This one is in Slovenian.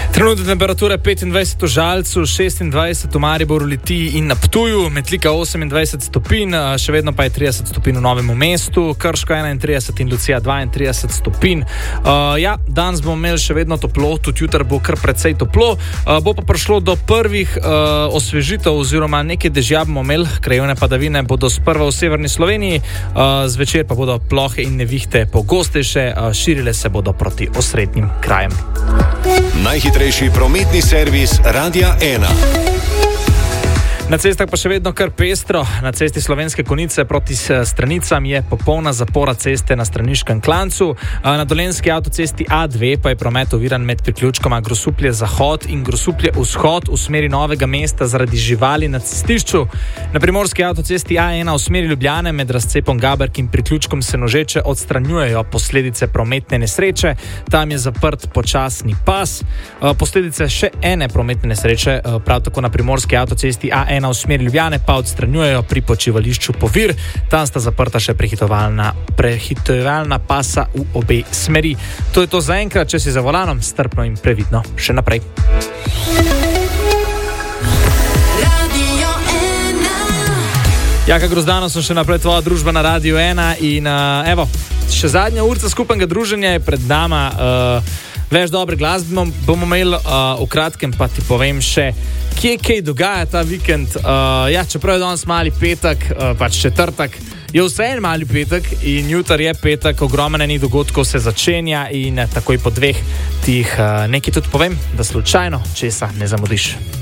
Trenutne temperature 25 v Žalcu, 26 v Mariboru, Litiji in na Ptuju, Metlika 28 stopinj, še vedno pa je 30 stopinj v Novem mestu, Krško 31 in Lucija 32 stopinj. Danes bomo imeli še vedno toplo, tudi jutri bo kar precej toplo, bo pa prišlo do prvih osvežitev oziroma neke dežja bomo imeli, krajevne padavine bodo sprva v severni Sloveniji, zvečer pa bodo plohe in nevihte pogostejše, širile se bodo proti osrednjim krajem. Najhitrejši prometni servis Radia 1. Na cestah pa še vedno kar pestro. Na cesti Slovenske Konjice proti Stranicam je popolna zapora ceste na Straniškem klancu. Na dolenjski avtocesti A2 pa je promet oviran med priključkoma Grosuplje Zahod in Grosuplje Vzhod v smeri Novega mesta zaradi živali na cestišču. Na primorski avtocesti A1 v smeri Ljubljane med razcepom Gaberk in priključkom Senožeče odstranjujejo posledice prometne nesreče. Tam je zaprt počasni pas. Posledice še ene prometne nesreče, prav tako na primorski avtocesti A1 v smeri Ljubljane pa odstranjujejo pri počivališču Povir. Tam sta zaprta še prehitevalna pasa v obe smeri. To je to za enkrat, če si za volanom, strpno in previdno še naprej. Jaka Grozdano sem še naprej tvoja družba na Radio 1 in še zadnja urca skupnega druženja je pred nama. Več dobre glasbe bomo imeli, v kratkem pa ti povem še, kje kaj dogaja ta vikend. Čeprav je danes mali petek, pač četrtek, je vseeno mali petek in jutri je petek, ogromno enih dogodkov se začenja in takoj po dveh ti jih nekaj tudi povem, da slučajno česa ne zamudiš.